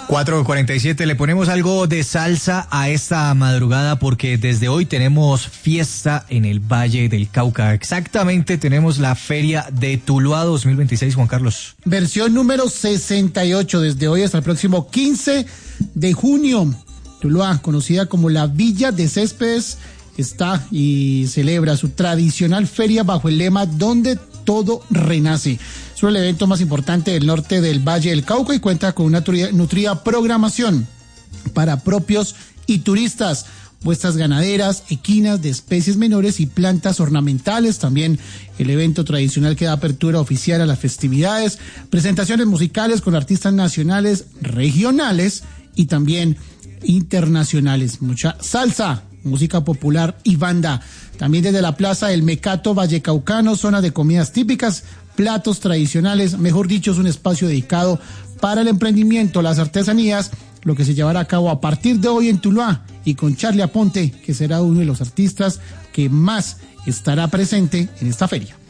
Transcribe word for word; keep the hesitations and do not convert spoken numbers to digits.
cuatro cuarenta y siete, le ponemos algo de salsa a esta madrugada porque desde hoy tenemos fiesta en el Valle del Cauca. Exactamente, tenemos la Feria de Tuluá dos mil veintiséis, Juan Carlos. Versión número sesenta y ocho, desde hoy hasta el próximo quince de junio. Tuluá, conocida como la Villa de Céspedes, está y celebra su tradicional feria bajo el lema Donde todo renace. Es el evento más importante del norte del Valle del Cauca y cuenta con una nutrida programación para propios y turistas. Puestas ganaderas, equinas de especies menores y plantas ornamentales. También el evento tradicional que da apertura oficial a las festividades. Presentaciones musicales con artistas nacionales, regionales y también internacionales. Mucha salsa, música popular y banda. También desde la Plaza del Mecato Vallecaucano, zona de comidas típicas, platos tradicionales, mejor dicho, es un espacio dedicado para el emprendimiento, las artesanías, lo que se llevará a cabo a partir de hoy en Tuluá y con Charly Aponte, que será uno de los artistas que más estará presente en esta feria.